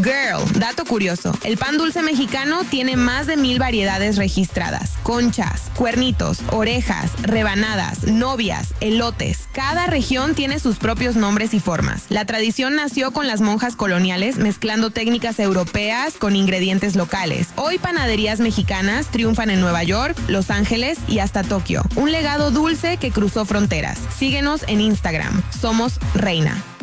Girl, dato curioso. El pan dulce mexicano tiene más de 1000 variedades registradas. Conchas, cuernitos, orejas, rebanadas, novias, elotes. Cada región tiene sus propios nombres y formas. La tradición nació con las monjas coloniales mezclando técnicas europeas con ingredientes locales. Hoy panaderías mexicanas triunfan en Nueva York, Los Ángeles y hasta Tokio. Un legado dulce que cruzó fronteras. Síguenos en Instagram. Somos Reina.